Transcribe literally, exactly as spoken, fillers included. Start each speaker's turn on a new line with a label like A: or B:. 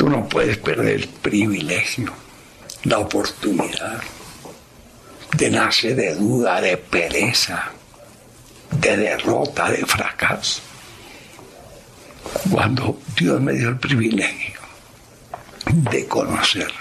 A: Tú no puedes perder el privilegio, la oportunidad de nacer de duda, de pereza, de derrota, de fracaso. Cuando Dios me dio el privilegio de conocer